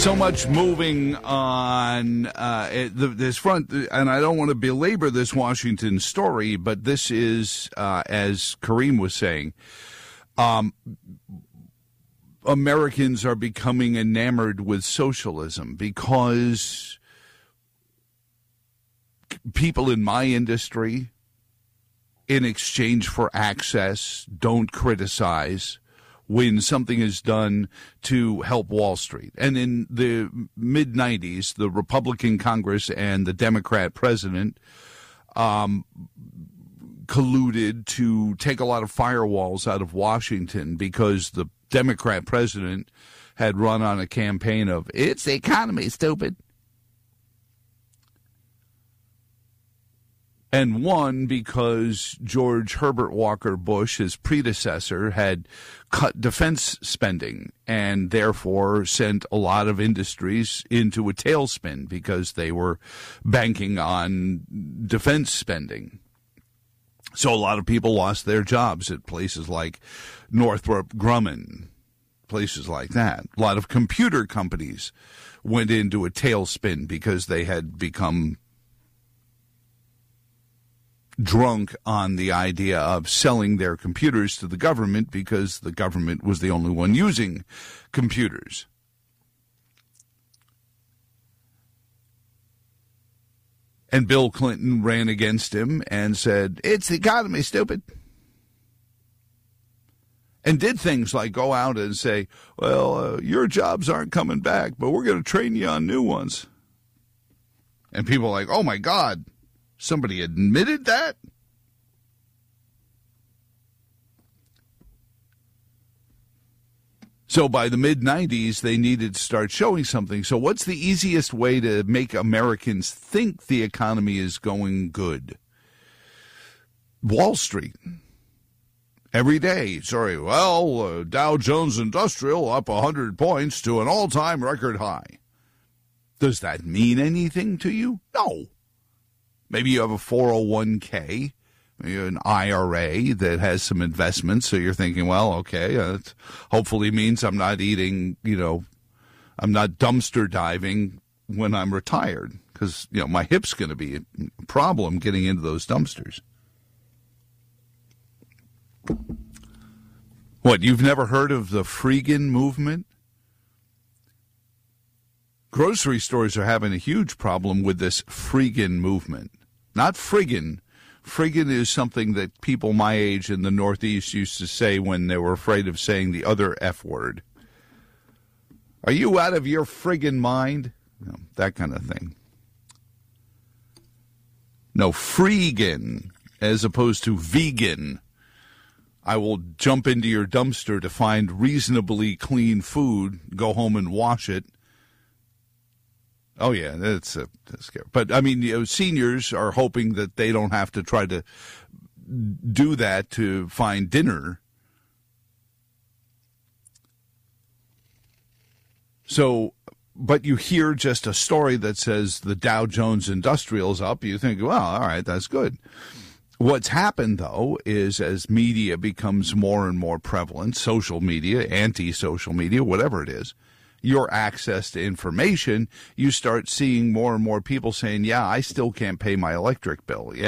So much moving on this front, and I don't want to belabor this Washington story, but this is, as Kareem was saying, Americans are becoming enamored with socialism because people in my industry, in exchange for access, don't criticize when something is done to help Wall Street. And in the mid-'90s, the Republican Congress and the Democrat president colluded to take a lot of firewalls out of Washington because the Democrat president had run on a campaign of, it's the economy, stupid. And one, because George Herbert Walker Bush, his predecessor, had cut defense spending and therefore sent a lot of industries into a tailspin because they were banking on defense spending. So a lot of people lost their jobs at places like Northrop Grumman, places like that. A lot of computer companies went into a tailspin because they had become drunk on the idea of selling their computers to the government because the government was the only one using computers. And Bill Clinton ran against him and said, it's the economy, stupid. And did things like go out and say, well, your jobs aren't coming back, but we're going to train you on new ones. And people are like, oh, my God. Somebody admitted that? So by the mid-'90s, they needed to start showing something. So what's the easiest way to make Americans think the economy is going good? Wall Street. Every day. Dow Jones Industrial up 100 points to an all-time record high. Does that mean anything to you? No. Maybe you have a 401k, an IRA that has some investments, so you're thinking, well, okay, it hopefully means I'm not eating, I'm not dumpster diving when I'm retired because, my hip's going to be a problem getting into those dumpsters. What, you've never heard of the Freegan movement? Grocery stores are having a huge problem with this Freegan movement. Not friggin'. Friggin' is something that people my age in the Northeast used to say when they were afraid of saying the other F word. Are you out of your friggin' mind? That kind of thing. No, freegan, as opposed to vegan. I will jump into your dumpster to find reasonably clean food, go home and wash it. Oh, yeah, that's scary. But, seniors are hoping that they don't have to try to do that to find dinner. So, but you hear just a story that says the Dow Jones Industrial's up. You think, well, all right, that's good. What's happened, though, is as media becomes more and more prevalent, social media, anti-social media, whatever it is, your access to information, you start seeing more and more people saying, yeah, I still can't pay my electric bill. Yeah.